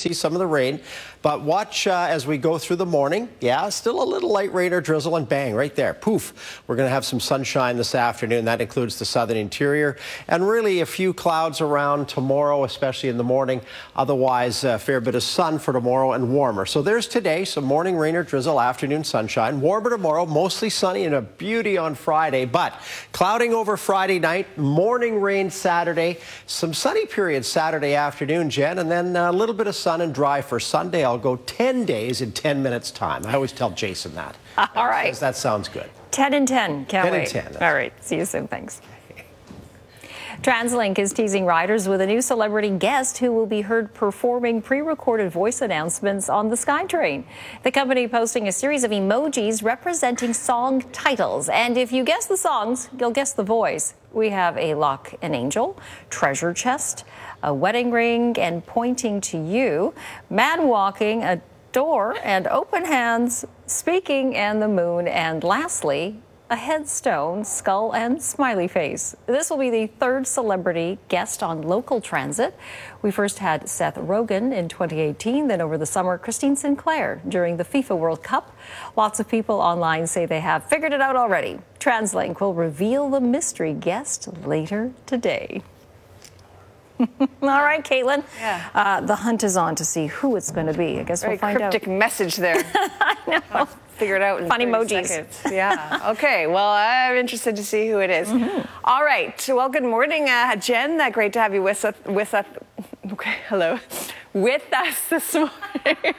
see some of the rain. But watch as we go through the morning. Yeah, still a little light rain or drizzle, and bang, right there, poof. We're going to have some sunshine this afternoon. That includes the southern interior. And really a few clouds around tomorrow, especially in the morning. Otherwise, a fair bit of sun for tomorrow and warmer. So there's today, some morning rain or drizzle, afternoon sunshine. Warmer tomorrow, mostly sunny and a beauty on Friday. But clouding over Friday night, morning rain Saturday, some sunny periods Saturday afternoon, Jen, and then a little bit of sun and dry for Sunday. I'll go 10 days in 10 minutes time. I always tell Jason that. All right. That sounds good. 10 and 10. Can't wait. 10 and 10. All right. See you soon. Thanks. TransLink is teasing riders with a new celebrity guest who will be heard performing pre-recorded voice announcements on the SkyTrain. The company posting a series of emojis representing song titles. And if you guess the songs, you'll guess the voice. We have a lock and angel, treasure chest, a wedding ring, and pointing to you, man walking, a door, and open hands, speaking, and the moon, and lastly, a headstone, skull, and smiley face. This will be the third celebrity guest on local transit. We first had Seth Rogen in 2018, then over the summer, Christine Sinclair during the FIFA World Cup. Lots of people online say they have figured it out already. TransLink will reveal the mystery guest later today. All right, Caitlin. Yeah. The hunt is on to see who it's going to be. I guess we'll find out. Very cryptic message there. I know. Figure it out in funny 30 emojis. seconds. Yeah. Okay. Well, I'm interested to see who it is. All right. Well, good morning, Jen. Great to have you with us. Okay. Hello. With us this morning.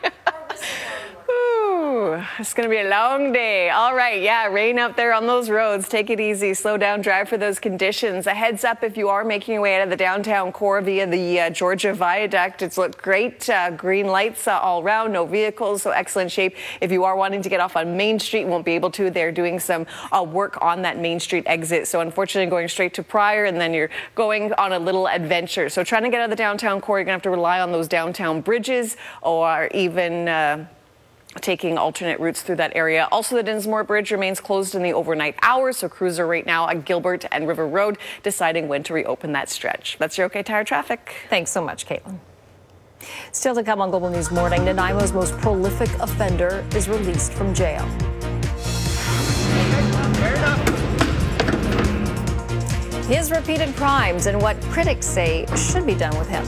Ooh, it's going to be a long day. All right. Yeah. Rain out there on those roads. Take it easy. Slow down. Drive for those conditions. A heads up if you are making your way out of the downtown core via the Georgia Viaduct. It's looked great. Green lights all around. No vehicles. So excellent shape. If you are wanting to get off on Main Street, won't be able to. They're doing some work on that Main Street exit. So unfortunately, going straight to Pryor, and then you're going on a little adventure. So trying to get out of the downtown core, you're going to have to rely on those downtown bridges, or even taking alternate routes through that area. Also, the Dinsmore Bridge remains closed in the overnight hours, so crews are right now at Gilbert and River Road deciding when to reopen that stretch. That's your OK Tire traffic. Thanks so much, Caitlin. Still to come on Global News Morning, Nanaimo's most prolific offender is released from jail. His repeated crimes and what critics say should be done with him.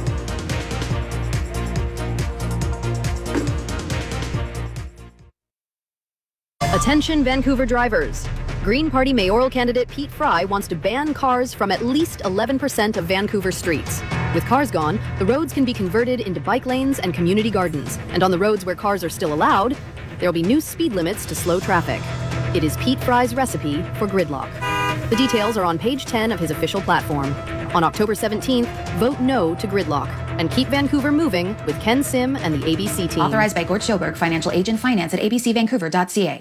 Attention Vancouver drivers. Green Party mayoral candidate Pete Fry wants to ban cars from at least 11% of Vancouver streets. With cars gone, the roads can be converted into bike lanes and community gardens. And on the roads where cars are still allowed, there will be new speed limits to slow traffic. It is Pete Fry's recipe for gridlock. The details are on page 10 of his official platform. On October 17th, vote no to gridlock and keep Vancouver moving with Ken Sim and the ABC team. Authorized by Gord Schoberg, financial agent, finance at abcvancouver.ca.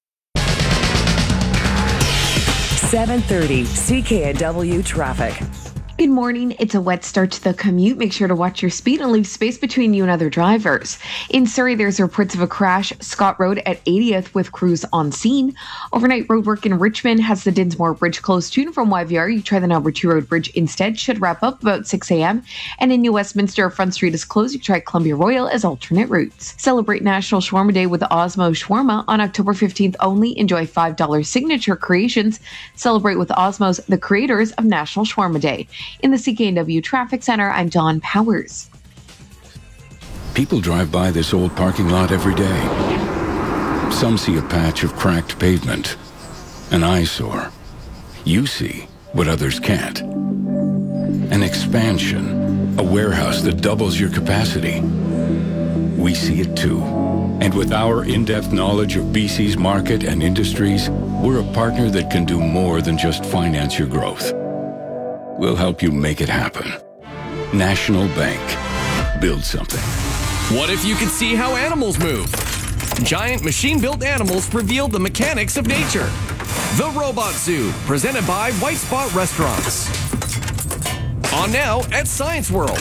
7:30 CKNW traffic. Good morning. It's a wet start to the commute. Make sure to watch your speed and leave space between you and other drivers. In Surrey, there's reports of a crash, Scott Road at 80th with crews on scene. Overnight roadwork in Richmond has the Dinsmore Bridge closed to and from YVR. You try the number 2 Road Bridge instead. Should wrap up about 6 a.m. And in New Westminster, Front Street is closed. You try Columbia Royal as alternate routes. Celebrate National Shawarma Day with Osmo Shawarma on October 15th only. Enjoy $5 signature creations. Celebrate with Osmos, the creators of National Shawarma Day. In the CKNW Traffic Center, I'm Dawn Powers. People drive by this old parking lot every day. Some see a patch of cracked pavement, an eyesore. You see what others can't. An expansion, a warehouse that doubles your capacity. We see it too. And with our in-depth knowledge of BC's market and industries, we're a partner that can do more than just finance your growth. We'll help you make it happen. National Bank. Build something. What if you could see how animals move? Giant machine-built animals reveal the mechanics of nature. The Robot Zoo, presented by White Spot Restaurants. On now at Science World.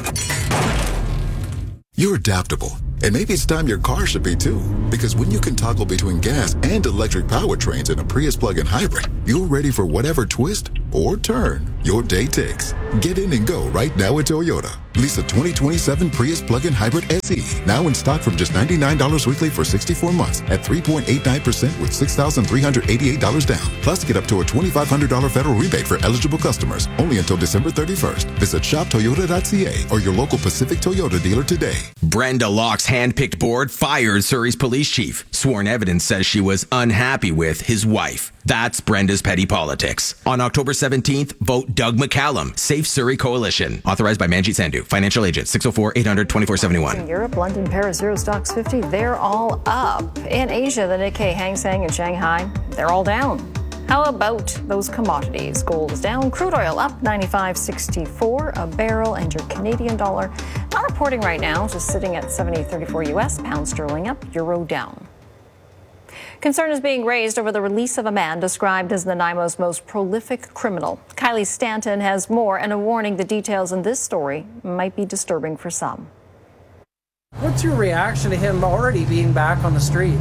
You're adaptable, and maybe it's time your car should be too. Because when you can toggle between gas and electric powertrains in a Prius plug-in hybrid, you're ready for whatever twist or turn your day takes. Get in and go right now at Toyota. Lease a 2027 Prius plug-in hybrid SE, now in stock from just $99 weekly for 64 months at 3.89% with $6,388 down. Plus, get up to a $2,500 federal rebate for eligible customers, only until December 31st. Visit shoptoyota.ca or your local Pacific Toyota dealer today. Brenda Locke's hand-picked board fired Surrey's police chief. Sworn evidence says she was unhappy with his wife. That's Brenda's petty politics. On October 17th, vote Doug McCallum, Safe Surrey Coalition. Authorized by Manjit Sandhu, financial agent, 604-800-2471. In Europe, London, Paris, Eurostoxx 50, they're all up. In Asia, the Nikkei, Hang Seng, and Shanghai, they're all down. How about those commodities? Gold is down, crude oil up 95.64 a barrel, and your Canadian dollar not reporting right now, just sitting at 70.34 US, pound sterling up, euro down. Concern is being raised over the release of a man described as Nanaimo's most prolific criminal. Kylie Stanton has more and a warning the details in this story might be disturbing for some. What's your reaction to him already being back on the street?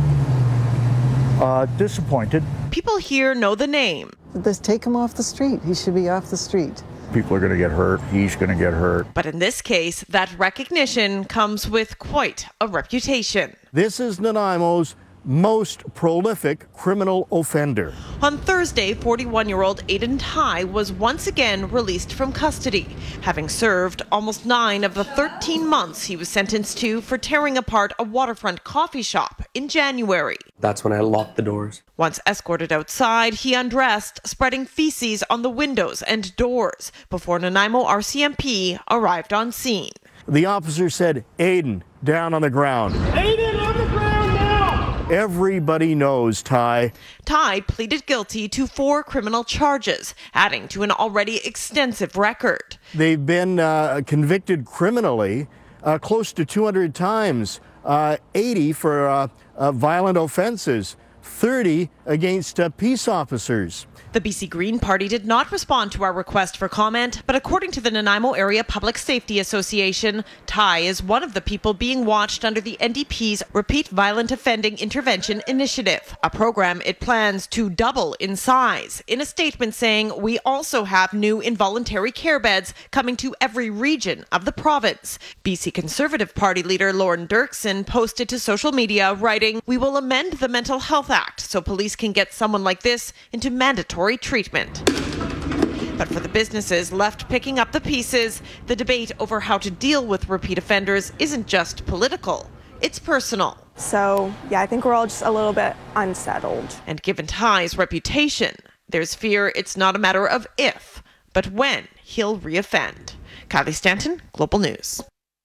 Disappointed. People here know the name. Just take him off the street. He should be off the street. People are going to get hurt. He's going to get hurt. But in this case, that recognition comes with quite a reputation. This is Nanaimo's most prolific criminal offender. On Thursday, 41-year-old Aiden Tai was once again released from custody, having served almost 9 of the 13 months he was sentenced to for tearing apart a waterfront coffee shop in January. That's when I locked the doors. Once escorted outside, he undressed, spreading feces on the windows and doors before Nanaimo RCMP arrived on scene. The officer said, "Aiden, down on the ground." Aiden on the ground now! Everybody knows Tai. Tai pleaded guilty to 4 criminal charges, adding to an already extensive record. They've been convicted criminally close to 200 times, 80 for violent offenses, 30 against peace officers. The BC Green Party did not respond to our request for comment, but according to the Nanaimo Area Public Safety Association, Tai is one of the people being watched under the NDP's Repeat Violent Offending Intervention Initiative, a program it plans to double in size. In a statement saying, "We also have new involuntary care beds coming to every region of the province." BC Conservative Party leader Lauren Dirksen posted to social media writing, "We will amend the Mental Health Act so police can get someone like this into mandatory treatment." But for the businesses left picking up the pieces, the debate over how to deal with repeat offenders isn't just political, it's personal. So, yeah, I think we're all just a little bit unsettled. And given Tai's reputation, there's fear it's not a matter of if, but when he'll reoffend. Kylie Stanton, Global News.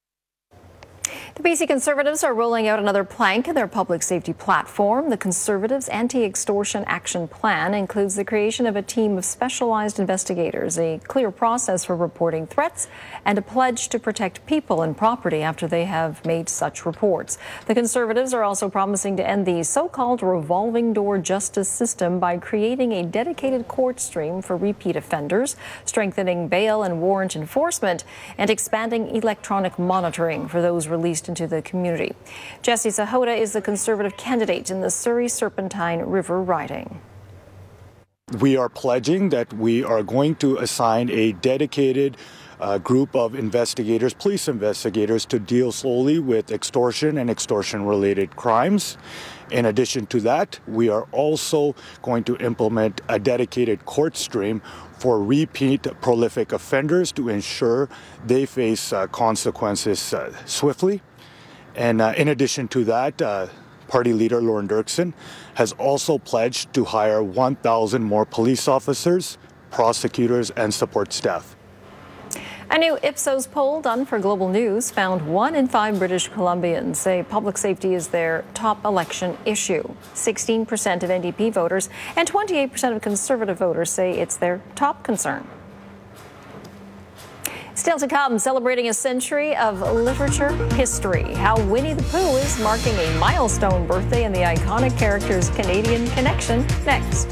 The BC Conservatives are rolling out another plank in their public safety platform. The Conservatives' Anti-Extortion Action Plan includes the creation of a team of specialized investigators, a clear process for reporting threats, and a pledge to protect people and property after they have made such reports. The Conservatives are also promising to end the so-called revolving door justice system by creating a dedicated court stream for repeat offenders, strengthening bail and warrant enforcement, and expanding electronic monitoring for those released into the community. Jesse Sahota is the Conservative candidate in the Surrey Serpentine River riding. We are pledging that we are going to assign a dedicated group of investigators, police investigators, to deal solely with extortion and extortion-related crimes. In addition to that, we are also going to implement a dedicated court stream for repeat prolific offenders to ensure they face consequences swiftly. And in addition to that, Party leader Lauren Dirksen has also pledged to hire 1,000 more police officers, prosecutors, and support staff. A new Ipsos poll done for Global News found 1 in 5 British Columbians say public safety is their top election issue. 16% of NDP voters and 28% of Conservative voters say it's their top concern. Still to come, celebrating a century of literature history. How Winnie the Pooh is marking a milestone birthday in the iconic character's Canadian connection. Next.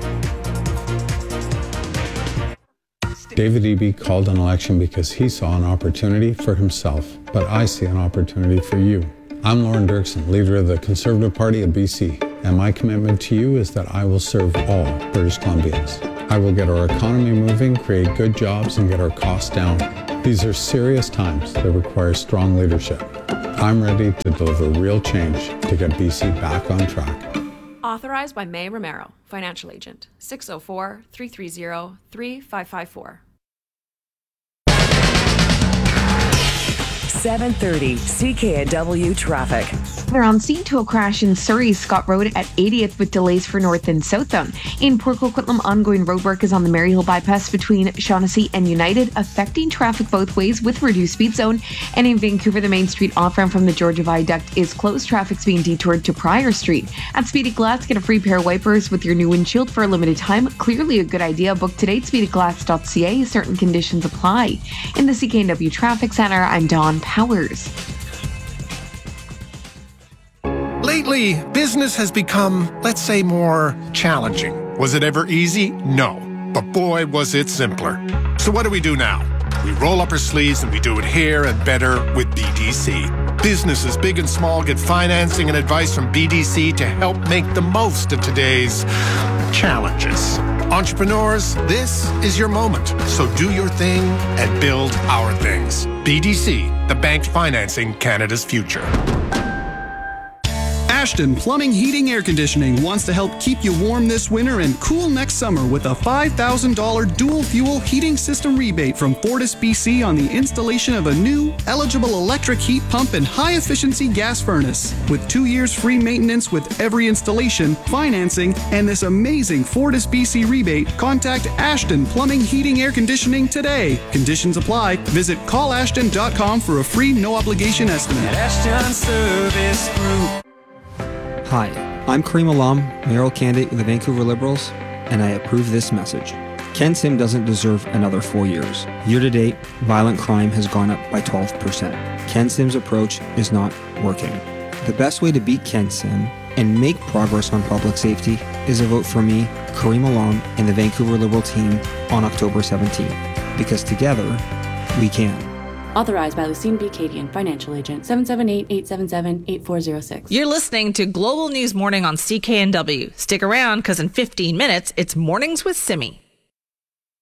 David Eby called an election because he saw an opportunity for himself, but I see an opportunity for you. I'm Lauren Dirksen, leader of the Conservative Party of BC, and my commitment to you is that I will serve all British Columbians. I will get our economy moving, create good jobs, and get our costs down. These are serious times that require strong leadership. I'm ready to deliver real change to get BC back on track. Authorized by May Romero, Financial Agent, 604-330-3554. 7:30 CKNW traffic. They're on scene to a crash in Surrey, Scott Road at 80th with delays for north and southbound. In Port Coquitlam, ongoing roadwork is on the Maryhill bypass between Shaughnessy and United, affecting traffic both ways with reduced speed zone. And in Vancouver, the Main Street off-ramp from the Georgia Viaduct is closed. Traffic's being detoured to Pryor Street. At Speedy Glass, get a free pair of wipers with your new windshield for a limited time. Clearly a good idea. Book today at speedyglass.ca. Certain conditions apply. In the CKNW Traffic Center, I'm Dawn Powers. Lately, business has become, let's say, more challenging. Was it ever easy? No. But boy, was it simpler. So what do we do now? We roll up our sleeves and we do it here and better with BDC. Businesses big and small get financing and advice from BDC to help make the most of today's challenges. Entrepreneurs, this is your moment. So do your thing and build our things. BDC, the bank financing Canada's future. Ashton Plumbing, Heating, Air Conditioning wants to help keep you warm this winter and cool next summer with a $5,000 dual fuel heating system rebate from Fortis BC on the installation of a new, eligible electric heat pump and high-efficiency gas furnace. With 2 years free maintenance with every installation, financing, and this amazing Fortis BC rebate, contact Ashton Plumbing, Heating, Air Conditioning today. Conditions apply. Visit callashton.com for a free, no-obligation estimate. Ashton Service Group. Hi, I'm Kareem Alam, mayoral candidate with the Vancouver Liberals, and I approve this message. Ken Sim doesn't deserve another 4 years. Year to date, violent crime has gone up by 12%. Ken Sim's approach is not working. The best way to beat Ken Sim and make progress on public safety is a vote for me, Kareem Alam, and the Vancouver Liberal team on October 17th. Because together, we can. Authorized by Lucine B. Cadian, Financial Agent, 778-877-8406. You're listening to Global News Morning on CKNW. Stick around, because in 15 minutes, it's Mornings with Simi.